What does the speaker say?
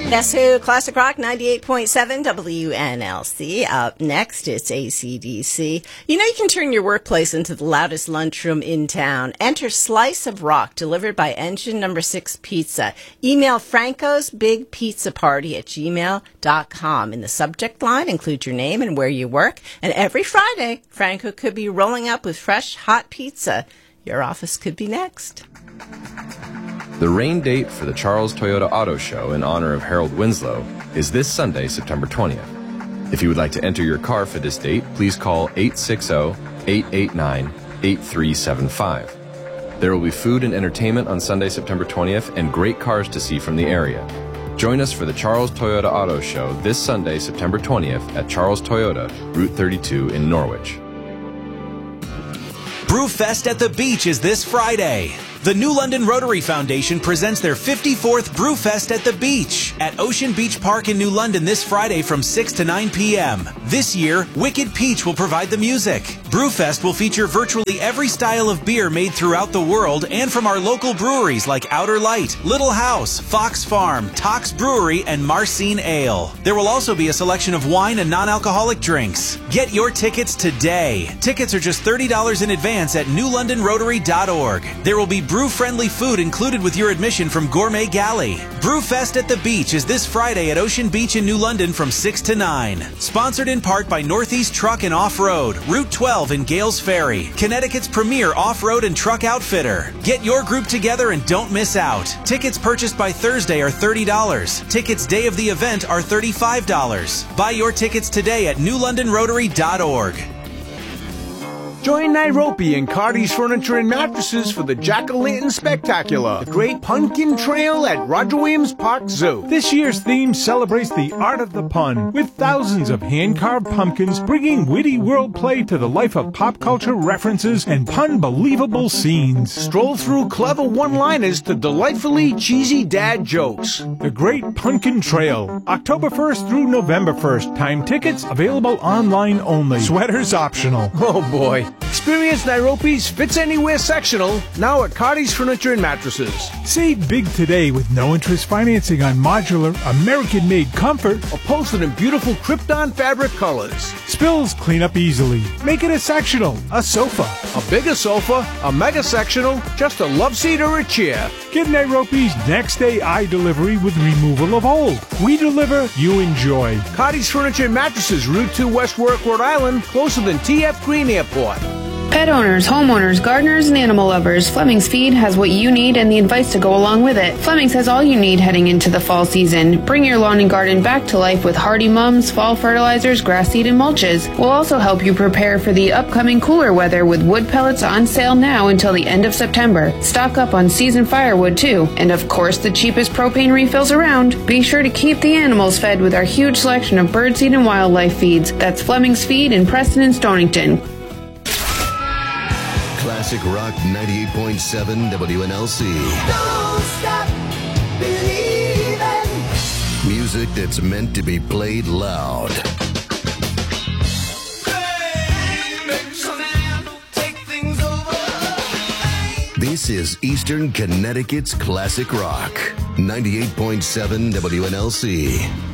Guess Who, Classic Rock 98.7 WNLC. Up next, it's AC/DC. You know you can turn your workplace into the loudest lunchroom in town. Enter Slice of Rock, delivered by Engine Number 6 Pizza. Email Franco's Big Pizza Party at gmail.com. In the subject line, include your name and where you work. And every Friday, Franco could be rolling up with fresh, hot pizza. Your office could be next. The rain date for the Charles Toyota Auto Show in honor of Harold Winslow is this Sunday, September 20th. If you would like to enter your car for this date, please call 860-889-8375. There will be food and entertainment on Sunday, September 20th, and great cars to see from the area. Join us for the Charles Toyota Auto Show this Sunday, September 20th at Charles Toyota, Route 32 in Norwich. Brewfest at the Beach is this Friday. The New London Rotary Foundation presents their 54th Brewfest at the Beach at Ocean Beach Park in New London this Friday from 6 to 9 p.m. This year, Wicked Peach will provide the music. Brewfest will feature virtually every style of beer made throughout the world and from our local breweries like Outer Light, Little House, Fox Farm, Tox Brewery, and Marcine Ale. There will also be a selection of wine and non-alcoholic drinks. Get your tickets today. Tickets are just $30 in advance at newlondonrotary.org. There will be brew-friendly food included with your admission from Gourmet Galley. Brewfest at the Beach is this Friday at Ocean Beach in New London from 6 to 9. Sponsored in part by Northeast Truck and Off-Road, Route 12 in Gales Ferry, Connecticut's premier off-road and truck outfitter. Get your group together and don't miss out. Tickets purchased by Thursday are $30. Tickets day of the event are $35. Buy your tickets today at newlondonrotary.org. Join Nairobi and Cardi's Furniture and Mattresses for the Jack-O-Lantern Spectacular, the Great Pumpkin Trail at Roger Williams Park Zoo. This year's theme celebrates the art of the pun, with thousands of hand-carved pumpkins bringing witty wordplay to the life of pop culture references and pun-believable scenes. Stroll through clever one-liners to delightfully cheesy dad jokes. The Great Pumpkin Trail, October 1st through November 1st. Time tickets available online only. Sweaters optional. Oh boy. Experience Nairobi's Fits Anywhere sectional now at Cardi's Furniture and Mattresses. Save big today with no interest financing on modular, American-made comfort. Upholstered in beautiful Krypton fabric colors. Spills clean up easily. Make it a sectional, a sofa. A bigger sofa, a mega sectional, just a love seat or a chair. Get Nairobi's next day eye delivery with removal of old. We deliver, you enjoy. Cardi's Furniture and Mattresses, Route 2 West Warwick, Rhode Island, closer than TF Green Airport. Pet owners, homeowners, gardeners, and animal lovers, Fleming's Feed has what you need and the advice to go along with it. Fleming's has all you need heading into the fall season. Bring your lawn and garden back to life with Hardy Mums, fall fertilizers, grass seed, and mulches. We'll also help you prepare for the upcoming cooler weather with wood pellets on sale now until the end of September. Stock up on seasoned firewood too. And of course, the cheapest propane refills around. Be sure to keep the animals fed with our huge selection of birdseed and wildlife feeds. That's Fleming's Feed in Preston and Stonington. Classic Rock 98.7 WNLC. Don't stop believing. Music that's meant to be played loud. This is Eastern Connecticut's Classic Rock 98.7 WNLC.